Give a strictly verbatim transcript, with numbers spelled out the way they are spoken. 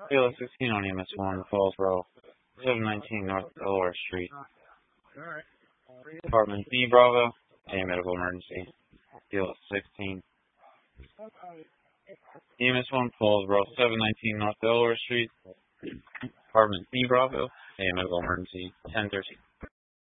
Kilo sixteen on E M S one, Falls Row, seven nineteen North Delaware Street. Department B Bravo, a medical emergency. Kilo sixteen. E M S one, Falls Row, seven nineteen North Delaware Street. Department B Bravo, a medical emergency. ten thirteen.